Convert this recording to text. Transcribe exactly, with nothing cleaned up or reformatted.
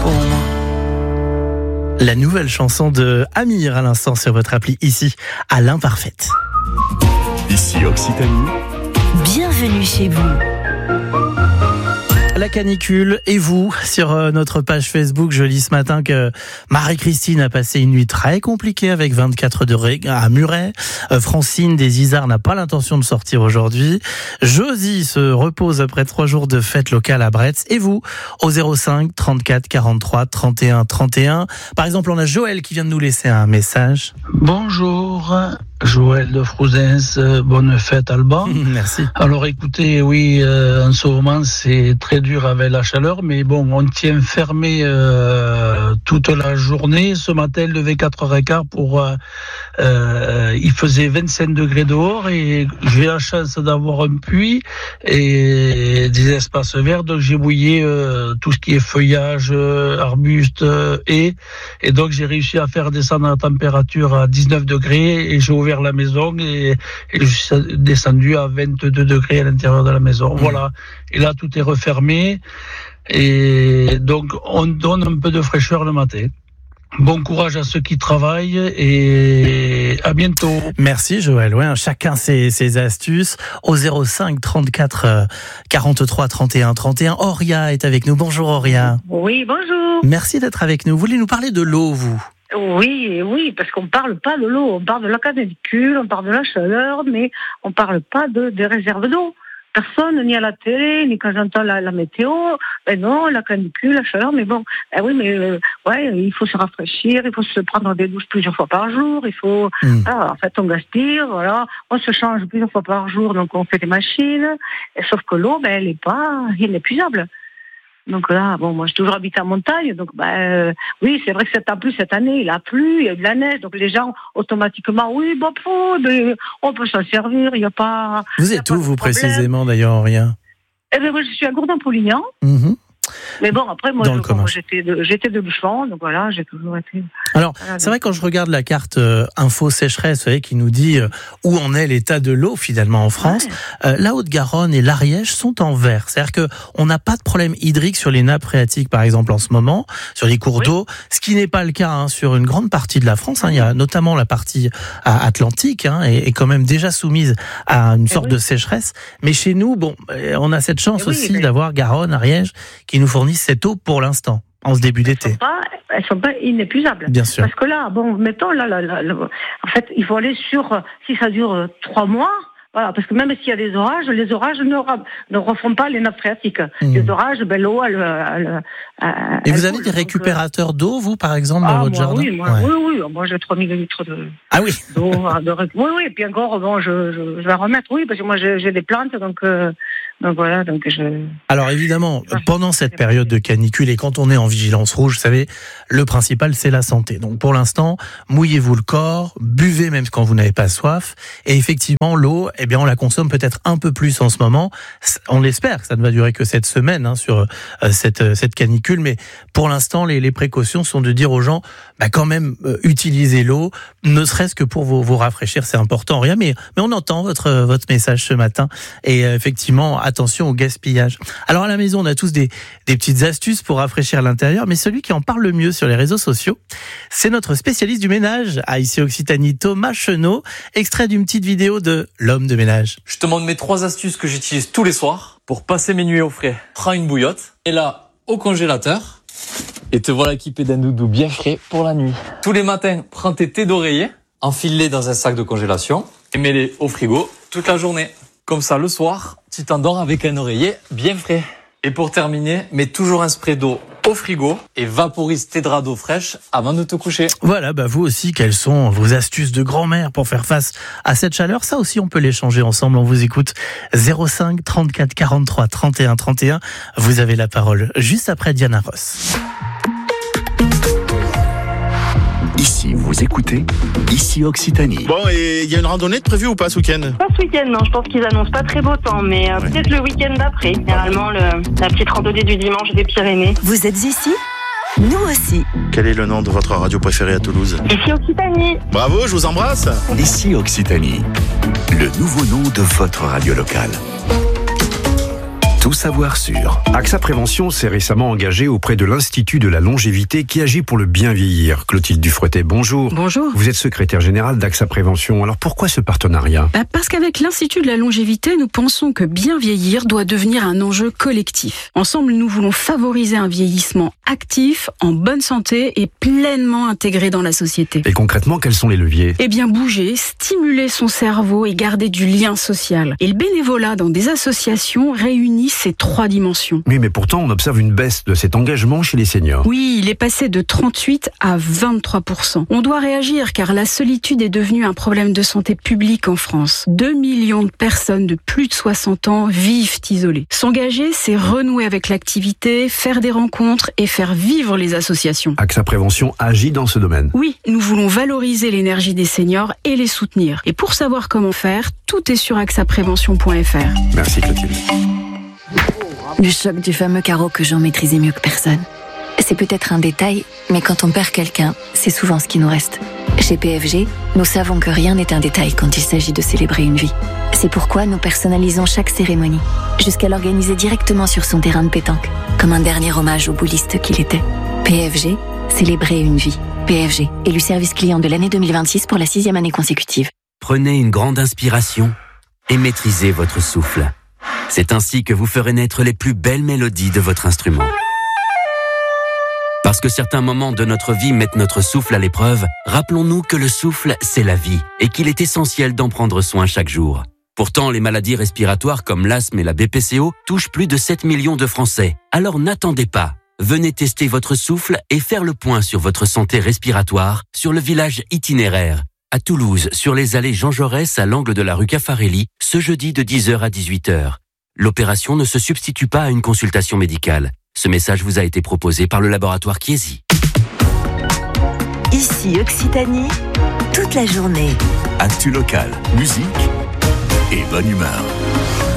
pour moi. La nouvelle chanson de Amir à l'instant sur votre appli ici à l'Imparfaite. Ici Occitanie. Bienvenue chez vous. La canicule et vous, sur notre page Facebook, je lis ce matin que Marie-Christine a passé une nuit très compliquée avec vingt-quatre degrés à Muret. Francine des Isards n'a pas l'intention de sortir aujourd'hui. Josie se repose après trois jours de fête locale à Bretz. Et vous, au zéro cinq trente-quatre quarante-trois trente et un trente et un. Par exemple, on a Joël qui vient de nous laisser un message. Bonjour, Joël de Frouzens, bonne fête Alban. Merci. Alors écoutez, oui, euh, en ce moment c'est très dur avec la chaleur, mais bon, on tient fermé euh, toute la journée. Ce matin, levé quatre heures quinze pour... Euh, euh, il faisait vingt-cinq degrés dehors et j'ai la chance d'avoir un puits et des espaces verts, donc j'ai mouillé euh, tout ce qui est feuillage, euh, arbustes, euh, et, et donc j'ai réussi à faire descendre la température à dix-neuf degrés et j'ai ouvert la maison et, et je suis descendu à vingt-deux degrés à l'intérieur de la maison. Mmh. Voilà. Et là, tout est refermé et donc on donne un peu de fraîcheur le matin. Bon courage à ceux qui travaillent et à bientôt. Merci Joël. Ouais, chacun ses, ses astuces. Au zéro cinq trente-quatre quarante-trois trente et un trente et un. Auria est avec nous. Bonjour Auria. Oui, bonjour. Merci d'être avec nous. Vous voulez nous parler de l'eau, vous ? Oui, oui, parce qu'on parle pas de l'eau. On parle de la canicule, on parle de la chaleur, mais on parle pas de, des réserves d'eau. Personne, ni à la télé, ni quand j'entends la, la météo, ben non, la canicule, la chaleur, mais bon, ben oui, mais euh, ouais, il faut se rafraîchir, il faut se prendre des douches plusieurs fois par jour, il faut, mmh. ah, en fait, on gaspille, voilà, on se change plusieurs fois par jour, donc on fait des machines, et sauf que l'eau, ben, elle est pas inépuisable. Donc là, bon, moi, j'ai toujours habité en montagne, donc ben euh, oui, c'est vrai que c'est en plus cette année, il a plu, il y a eu de la neige, donc les gens automatiquement, oui, bon, mais on peut s'en servir, il n'y a pas. Vous êtes où, vous précisément, d'ailleurs, Auria ? Eh bien, moi, je suis à Gourdin-Poulignan. Mmh. Mais bon, après, moi, Dans je, le bon, j'étais de, j'étais de Buffon, donc voilà, j'ai toujours été. Alors, voilà, c'est donc... vrai, quand je regarde la carte euh, info sécheresse, vous savez, qui nous dit euh, où en est l'état de l'eau, finalement, en France, ouais. euh, la Haute-Garonne et l'Ariège sont en vert. C'est-à-dire que on n'a pas de problème hydrique sur les nappes phréatiques, par exemple, en ce moment, sur les cours oui. d'eau, ce qui n'est pas le cas hein, sur une grande partie de la France. Hein. Il y a notamment la partie atlantique, hein, et, et quand même déjà soumise à une sorte oui. de sécheresse. Mais chez nous, bon, on a cette chance oui, aussi mais... d'avoir Garonne, Ariège, qui nous fournissent cette eau pour l'instant, en ce début d'été. Elles ne sont pas inépuisables. Bien sûr. Parce que là, bon, mettons, là, là, là, là, en fait, il faut aller sur, si ça dure trois mois, voilà, parce que même s'il y a des orages, les orages ne, ne refont pas les nappes phréatiques. Mmh. Les orages, ben, l'eau, elle, elle, elle Et vous elle avez coule, des récupérateurs donc, d'eau, vous, par exemple, dans ah, votre moi, jardin oui, moi, ouais. oui, oui, moi, j'ai trois mille litres de, ah, oui. d'eau. De, oui, oui, et puis encore, bon, je, je, je vais remettre, oui, parce que moi, j'ai, j'ai des plantes, donc... Euh, Donc voilà, donc je... Alors évidemment, pendant cette période de canicule et quand on est en vigilance rouge, vous savez, le principal c'est la santé. Donc pour l'instant, mouillez-vous le corps, buvez même quand vous n'avez pas soif. Et effectivement, l'eau, eh bien on la consomme peut-être un peu plus en ce moment. On l'espère que ça ne va durer que cette semaine hein, sur euh, cette, cette canicule. Mais pour l'instant, les, les précautions sont de dire aux gens, bah quand même, euh, utilisez l'eau, ne serait-ce que pour vous, vous rafraîchir, c'est important. Rien, mais, mais on entend votre, votre message ce matin. Et euh, effectivement, attention au gaspillage. Alors à la maison, on a tous des, des petites astuces pour rafraîchir l'intérieur, mais celui qui en parle le mieux sur les réseaux sociaux, c'est notre spécialiste du ménage à ici Occitanie, Thomas Chenot, extrait d'une petite vidéo de l'homme de ménage. Je te montre mes trois astuces que j'utilise tous les soirs pour passer mes nuits au frais. Prends une bouillotte et là au congélateur et te voilà équipé d'un doudou bien frais pour la nuit. Tous les matins, prends tes thés d'oreiller, enfile-les dans un sac de congélation et mets-les au frigo toute la journée. Comme ça, le soir, tu t'endors avec un oreiller bien frais. Et pour terminer, mets toujours un spray d'eau au frigo et vaporise tes draps d'eau fraîche avant de te coucher. Voilà, bah vous aussi, quelles sont vos astuces de grand-mère pour faire face à cette chaleur ? Ça aussi, on peut l'échanger ensemble. On vous écoute zéro cinq trente-quatre quarante-trois trente et un trente et un. Vous avez la parole juste après Diana Ross. Ici, vous écoutez Ici Occitanie. Bon, et il y a une randonnée de prévue ou pas ce week-end ? Pas ce week-end, non. Je pense qu'ils annoncent pas très beau temps, mais euh, ouais. peut-être le week-end d'après. Généralement, le, la petite randonnée du dimanche des Pyrénées. Vous êtes ici ? Nous aussi. Quel est le nom de votre radio préférée à Toulouse ? Ici Occitanie. Bravo, je vous embrasse. Ici Occitanie, le nouveau nom de votre radio locale. Tout savoir sur. AXA Prévention s'est récemment engagé auprès de l'Institut de la longévité qui agit pour le bien vieillir. Clotilde Dufretet, bonjour. Bonjour. Vous êtes secrétaire générale d'AXA Prévention. Alors pourquoi ce partenariat ? bah Parce qu'avec l'Institut de la longévité, nous pensons que bien vieillir doit devenir un enjeu collectif. Ensemble, nous voulons favoriser un vieillissement actif, en bonne santé et pleinement intégré dans la société. Et concrètement, quels sont les leviers ? Eh bien, bouger, stimuler son cerveau et garder du lien social. Et le bénévolat dans des associations réunit ces trois dimensions. Oui, mais pourtant, on observe une baisse de cet engagement chez les seniors. Oui, il est passé de trente-huit à vingt-trois pour cent. On doit réagir car la solitude est devenue un problème de santé publique en France. deux millions de personnes de plus de soixante ans vivent isolées. S'engager, c'est renouer avec l'activité, faire des rencontres et faire vivre les associations. AXA Prévention agit dans ce domaine. Oui, nous voulons valoriser l'énergie des seniors et les soutenir. Et pour savoir comment faire, tout est sur axa prévention point f r. Merci Clotilde. Le choc du fameux carreau que Jean maîtrisait mieux que personne. C'est peut-être un détail, mais quand on perd quelqu'un, c'est souvent ce qui nous reste. Chez P F G, nous savons que rien n'est un détail quand il s'agit de célébrer une vie. C'est pourquoi nous personnalisons chaque cérémonie, jusqu'à l'organiser directement sur son terrain de pétanque, comme un dernier hommage au bouliste qu'il était. P F G, célébrer une vie. P F G, élu service client de l'année deux mille vingt-six pour la sixième année consécutive. Prenez une grande inspiration et maîtrisez votre souffle. C'est ainsi que vous ferez naître les plus belles mélodies de votre instrument. Parce que certains moments de notre vie mettent notre souffle à l'épreuve, rappelons-nous que le souffle, c'est la vie et qu'il est essentiel d'en prendre soin chaque jour. Pourtant, les maladies respiratoires comme l'asthme et la B P C O touchent plus de sept millions de Français. Alors n'attendez pas. Venez tester votre souffle et faire le point sur votre santé respiratoire sur le village itinéraire. À Toulouse, sur les allées Jean Jaurès à l'angle de la rue Caffarelli, ce jeudi de dix heures à dix-huit heures. L'opération ne se substitue pas à une consultation médicale. Ce message vous a été proposé par le laboratoire Chiesi. Ici Occitanie, toute la journée. Actu locale, musique et bonne humeur.